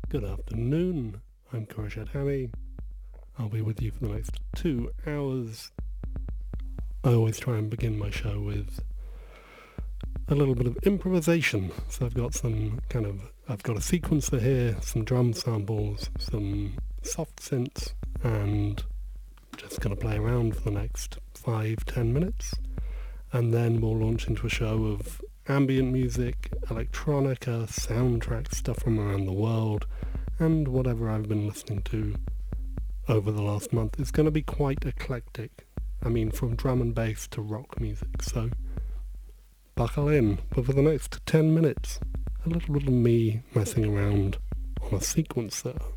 Good afternoon, I'm Koresh Adhami. I'll be with you for the next 2 hours. I always try and begin my show with a little bit of improvisation. So I've got a sequencer here, some drum samples, some soft synths, and just going to play around for the next 5-10 minutes. And then we'll launch into a show of ambient music, electronica, soundtrack stuff from around the world, and whatever I've been listening to over the last month. It's going to be quite eclectic. I mean, from drum and bass to rock music. So buckle in. But for the next 10 minutes, a little bit of me messing around on a sequencer.